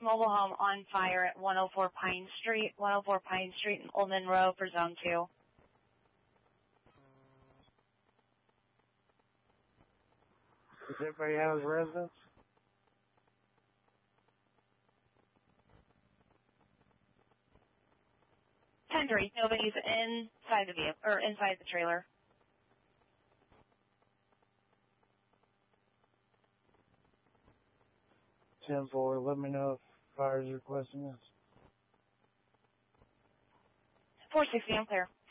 mobile home on fire at 104 Pine Street, 104 Pine Street in Old Monroe for Zone 2. Does everybody have his residence? Henry, nobody's inside the vehicle or inside the trailer. 10-4, let me know if fire is requesting this. 460, I'm clear.